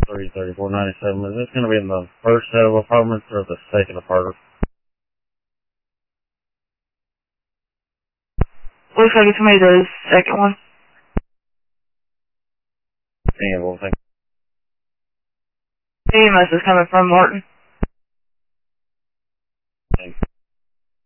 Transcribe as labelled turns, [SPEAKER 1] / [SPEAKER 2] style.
[SPEAKER 1] 33497. Is this going to be in the first set of apartments or the second apartment?
[SPEAKER 2] Looks like it's made the second one.
[SPEAKER 1] Yeah, well, thank you.
[SPEAKER 2] EMS is coming from Martin.